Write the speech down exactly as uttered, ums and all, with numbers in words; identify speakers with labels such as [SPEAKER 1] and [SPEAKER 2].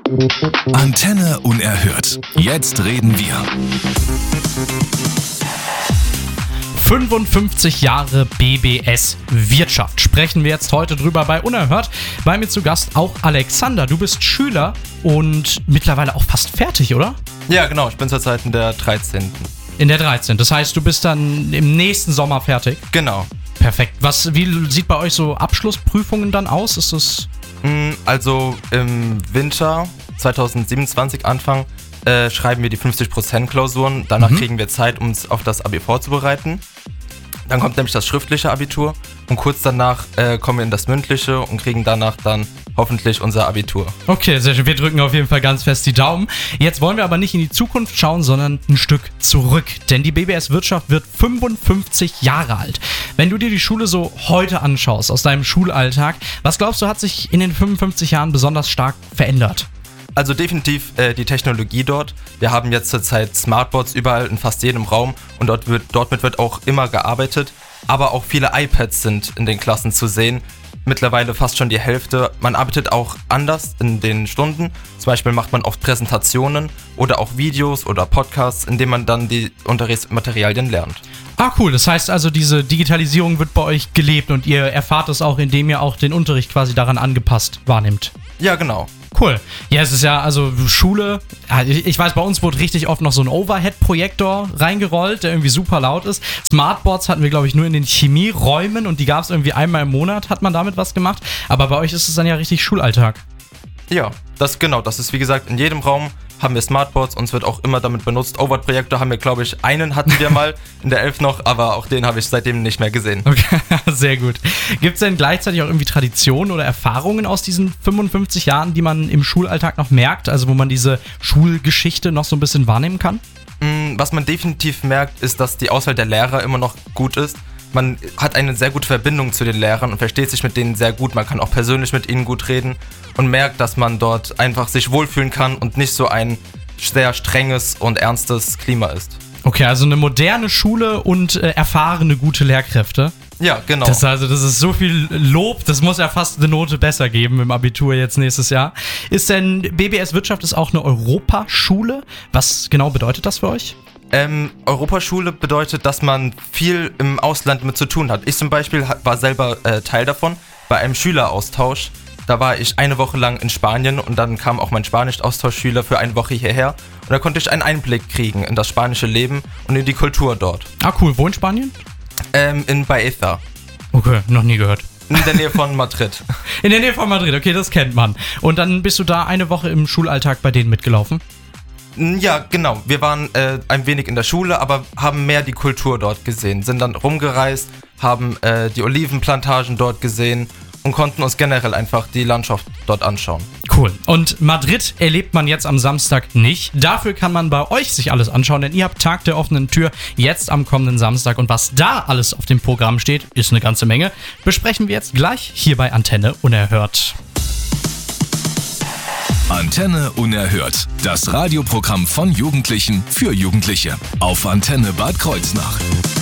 [SPEAKER 1] Antenne unerhört. Jetzt reden wir.
[SPEAKER 2] fünfundfünfzig Jahre B B S Wirtschaft. Sprechen wir jetzt heute drüber bei Unerhört. Bei mir zu Gast auch Alexander. Du bist Schüler und mittlerweile auch fast fertig, oder?
[SPEAKER 3] Ja, genau. Ich bin zurzeit in der dreizehnten
[SPEAKER 2] In der dreizehnten Das heißt, du bist dann im nächsten Sommer fertig?
[SPEAKER 3] Genau.
[SPEAKER 2] Perfekt. Was, wie sieht bei euch so Abschlussprüfungen dann aus? Ist das...
[SPEAKER 3] Also im Winter zweitausendsiebenundzwanzig Anfang äh, schreiben wir die fünfzig Prozent Klausuren. Danach mhm. kriegen wir Zeit, um uns auf das Abi vorzubereiten. Dann kommt nämlich das schriftliche Abitur und kurz danach äh, kommen wir in das mündliche und kriegen danach dann hoffentlich unser Abitur.
[SPEAKER 2] Okay, sehr schön. Wir drücken auf jeden Fall ganz fest die Daumen. Jetzt wollen wir aber nicht in die Zukunft schauen, sondern ein Stück zurück. Denn die B B S Wirtschaft wird fünfundfünfzig Jahre alt. Wenn du dir die Schule so heute anschaust, aus deinem Schulalltag, was glaubst du, hat sich in den fünfundfünfzig Jahren besonders stark verändert?
[SPEAKER 3] Also definitiv äh, die Technologie dort. Wir haben jetzt zurzeit Smartboards überall in fast jedem Raum und dort wird, dort mit wird auch immer gearbeitet. Aber auch viele iPads sind in den Klassen zu sehen. Mittlerweile fast schon die Hälfte. Man arbeitet auch anders in den Stunden. Zum Beispiel macht man oft Präsentationen oder auch Videos oder Podcasts, in denen man dann die Unterrichtsmaterialien lernt.
[SPEAKER 2] Ah, cool. Das heißt also, diese Digitalisierung wird bei euch gelebt und ihr erfahrt es auch, indem ihr auch den Unterricht quasi daran angepasst wahrnimmt.
[SPEAKER 3] Ja, genau.
[SPEAKER 2] Cool. Ja, es ist ja, also Schule, ich weiß, bei uns wurde richtig oft noch so ein Overhead-Projektor reingerollt, der irgendwie super laut ist. Smartboards hatten wir, glaube ich, nur in den Chemieräumen und die gab es irgendwie einmal im Monat, hat man damit was gemacht. Aber bei euch ist es dann ja richtig Schulalltag.
[SPEAKER 3] Ja, das genau, das ist wie gesagt, in jedem Raum haben wir Smartboards, uns wird auch immer damit benutzt. Overhead-Projektor haben wir, glaube ich, einen hatten wir mal in der elf noch, aber auch den habe ich seitdem nicht mehr gesehen.
[SPEAKER 2] Okay, sehr gut. Gibt es denn gleichzeitig auch irgendwie Traditionen oder Erfahrungen aus diesen fünfundfünfzig Jahren, die man im Schulalltag noch merkt, also wo man diese Schulgeschichte noch so ein bisschen wahrnehmen kann?
[SPEAKER 3] Was man definitiv merkt, ist, dass die Auswahl der Lehrer immer noch gut ist. Man hat eine sehr gute Verbindung zu den Lehrern und versteht sich mit denen sehr gut. Man kann auch persönlich mit ihnen gut reden und merkt, dass man dort einfach sich wohlfühlen kann und nicht so ein sehr strenges und ernstes Klima ist.
[SPEAKER 2] Okay, also eine moderne Schule und äh, erfahrene, gute Lehrkräfte.
[SPEAKER 3] Ja, genau.
[SPEAKER 2] Das, also, das ist so viel Lob, das muss ja fast eine Note besser geben im Abitur jetzt nächstes Jahr. Ist denn B B S Wirtschaft ist auch eine Europaschule? Was genau bedeutet das für euch?
[SPEAKER 3] Ähm, Europaschule bedeutet, dass man viel im Ausland mit zu tun hat. Ich zum Beispiel war selber äh, Teil davon, bei einem Schüleraustausch. Da war ich eine Woche lang in Spanien und dann kam auch mein Spanisch-Austauschschüler für eine Woche hierher. Und da konnte ich einen Einblick kriegen in das spanische Leben und in die Kultur dort.
[SPEAKER 2] Ah, cool. Wo in Spanien?
[SPEAKER 3] Ähm, in Baeza.
[SPEAKER 2] Okay, noch nie gehört.
[SPEAKER 3] In der Nähe von Madrid.
[SPEAKER 2] In der Nähe von Madrid, okay, das kennt man. Und dann bist du da eine Woche im Schulalltag bei denen mitgelaufen?
[SPEAKER 3] Ja, genau. Wir waren äh, ein wenig in der Schule, aber haben mehr die Kultur dort gesehen. Sind dann rumgereist, haben äh, die Olivenplantagen dort gesehen und konnten uns generell einfach die Landschaft dort anschauen.
[SPEAKER 2] Cool. Und Madrid erlebt man jetzt am Samstag nicht. Dafür kann man bei euch sich alles anschauen, denn ihr habt Tag der offenen Tür jetzt am kommenden Samstag. Und was da alles auf dem Programm steht, ist eine ganze Menge. Besprechen wir jetzt gleich hier bei Antenne Unerhört.
[SPEAKER 1] Antenne Unerhört. Das Radioprogramm von Jugendlichen für Jugendliche. Auf Antenne Bad Kreuznach.